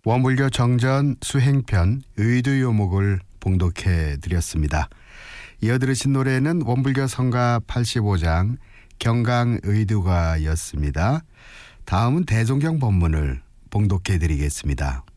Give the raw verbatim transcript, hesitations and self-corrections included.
원불교 정전 수행편 의두요목을 봉독해 드렸습니다. 이어 들으신 노래는 원불교 성가 팔십오 장 경강의두가였습니다. 다음은 대종경 법문을 봉독해 드리겠습니다.